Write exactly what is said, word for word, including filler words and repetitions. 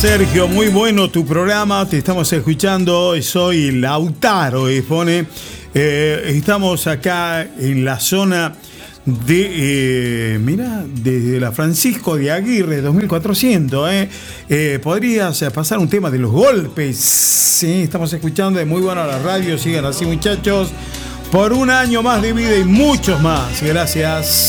Sergio, muy bueno tu programa, te estamos escuchando, soy Lautaro, y pone, eh, estamos acá en la zona de, eh, mira, desde la Francisco de Aguirre, dos mil cuatrocientos, eh. Eh, podrías pasar un tema de los golpes, sí, estamos escuchando, es muy bueno la radio, sigan así muchachos, por un año más de vida y muchos más, gracias.